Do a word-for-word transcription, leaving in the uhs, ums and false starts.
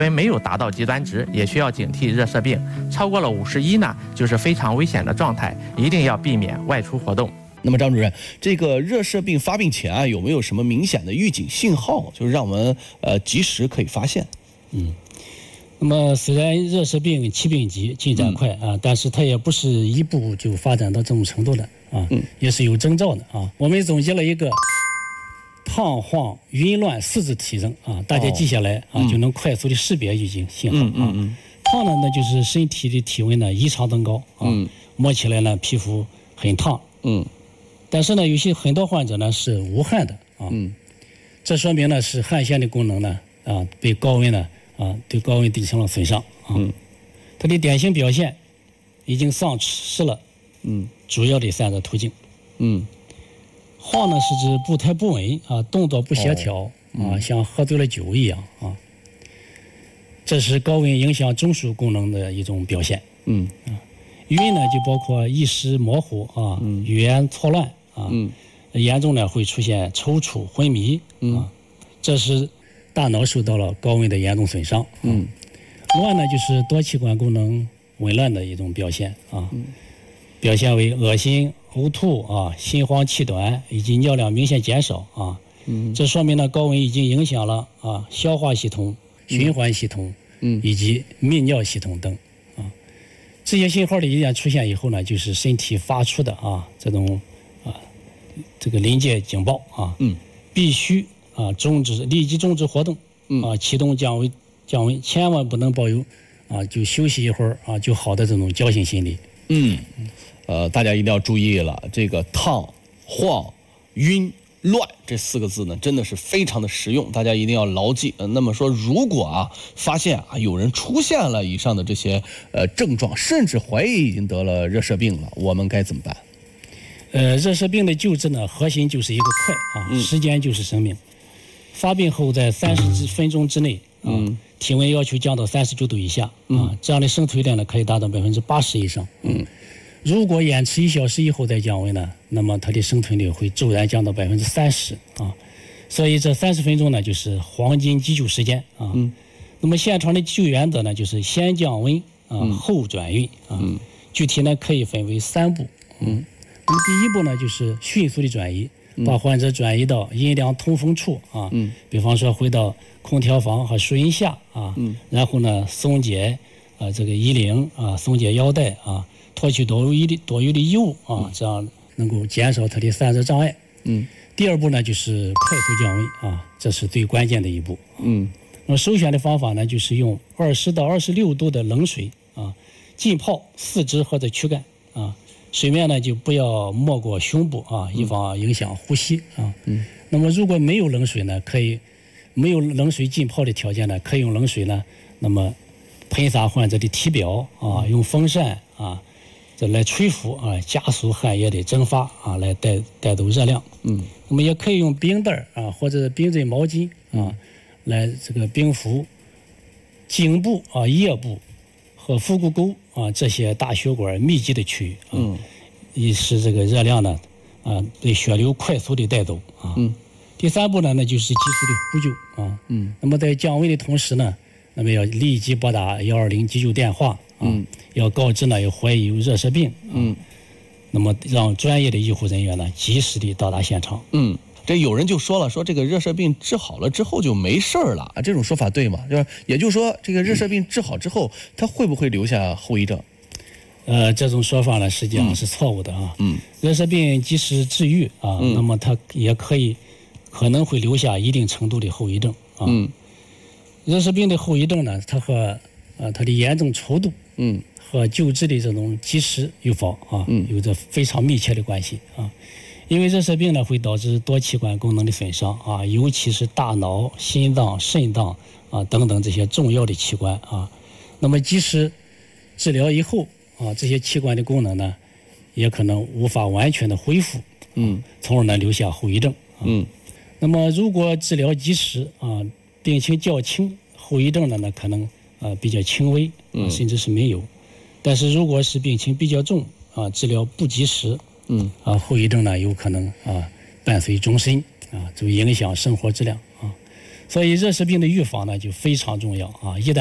因为没有达到极端值，也需要警惕热射病。超过了五十一呢，就是非常危险的状态，一定要避免外出活动。 那么张主任，这个热射病发病前啊，有没有什么明显的预警信号，就是让我们呃及时可以发现？ 嗯，那么虽然热射病起病急、进展快、嗯、啊，但是它也不是一步就发展到这种程度的啊，嗯，也是有征兆的啊。我们总结了一个胖、晃、晕乱四肢体征啊，大家记下来、哦、啊、嗯，就能快速的识别预警信号啊。嗯嗯嗯胖呢，那就是身体的体温呢异常登高啊，嗯、摸起来呢皮肤很烫，嗯。但是呢，有些很多患者呢是无汗的啊，嗯，这说明呢是汗腺的功能呢啊被高温呢啊对高温进行了损伤啊，嗯，它的典型表现已经丧失了嗯主要的三个途径，嗯，晃呢是指步态不稳啊，动作不协调、哦嗯、啊，像喝醉了酒一样啊，这是高温影响中枢功能的一种表现，嗯啊，晕呢就包括意识模糊啊，嗯、语言错乱。啊，嗯，严重呢会出现抽搐、昏迷，嗯、啊，这是大脑受到了高温的严重损伤。嗯，乱呢就是多器官功能紊乱的一种表现啊，嗯、表现为恶心、呕吐啊、心慌气短以及尿量明显减少啊。嗯，这说明呢高温已经影响了啊消化系统、循环系统，嗯，以及泌尿系统等啊。这些信号的一旦出现以后呢，就是身体发出的啊这种。这个临界警报啊，嗯，必须啊终止，立即终止活动，嗯啊，启动降温，降温，千万不能抱有啊就休息一会儿啊就好的这种侥幸心理。嗯， 呃，大家一定要注意了，这个烫、晃、晕、乱这四个字呢，真的是非常的实用，大家一定要牢记。呃、那么说，如果啊发现啊有人出现了以上的这些呃症状，甚至怀疑已经得了热射病了，我们该怎么办？ 呃，热射病的救治呢，核心就是一个快啊，嗯、时间就是生命。发病后在三十分钟之内啊，嗯、体温要求降到三十九度以下、嗯、啊，这样的胜退量呢可以达到百分之八十以上。嗯，如果延迟一小时以后再降温呢，那么它的胜退率会骤然降到百分之三十啊。所以这三十分钟呢就是黄金急救时间啊。嗯，那么现场的急救原则呢就是先降温啊，嗯、后转运啊。嗯，具体呢可以分为三步。嗯。那么第一步呢，就是迅速的转移，把患者转移到阴凉通风处啊，嗯，比方说回到空调房和树荫下啊，嗯，然后呢松解啊这个衣领啊，松解腰带啊，脱去多余的多余的衣物啊，这样能够减少他的散热障碍。嗯，第二步呢就是快速降温啊，这是最关键的一步。嗯，那么首选的方法呢，就是用二十到二十六度的冷水啊，浸泡四肢或者躯干啊。水面呢就不要没过胸部啊，以防影响呼吸啊。嗯。那么如果没有冷水呢，可以没有冷水浸泡的条件呢，可以用冷水呢，那么喷洒患者的体表啊，用风扇啊，这来吹拂啊，加速汗液的蒸发啊，来带带走热量。嗯。那么也可以用冰袋啊，或者冰镇毛巾啊，来这个冰敷颈部啊、腋部和腹股沟啊这些大血管密集的区域啊，嗯，以使这个热量呢啊对血流快速的带走啊。嗯。第三步呢，那就是及时的呼救啊。嗯。那么在降温的同时呢，那么要立即拨打幺二零急救电话啊，嗯、要告知呢有怀疑有热射病。嗯。那么让专业的医护人员呢及时的到达现场。 嗯。这有人就说了，说这个热射病治好了之后就没事儿了啊，这种说法对吗？就是也就是说，这个热射病治好之后，它会不会留下后遗症？ 呃，这种说法呢，实际上是错误的啊。嗯。热射病即使治愈啊，嗯、那么它也可以可能会留下一定程度的后遗症啊。嗯。热射病的后遗症呢，它和呃它的严重程度，嗯，和救治的这种及时预防啊，嗯，有着非常密切的关系啊。因为热射病呢会导致多器官功能的损伤啊，尤其是大脑、心脏、肾脏啊等等这些重要的器官啊。那么即使治疗以后啊，这些器官的功能呢，也可能无法完全的恢复，嗯，从而呢留下后遗症。啊、嗯。那么如果治疗及时啊，病情较轻，后遗症呢呢可能啊比较轻微，啊、甚至是没有。但是如果是病情比较重啊，治疗不及时。嗯啊，后遗症呢有可能啊伴随终身啊，就影响生活质量啊， 所以热射病的预防呢就非常重要啊！一旦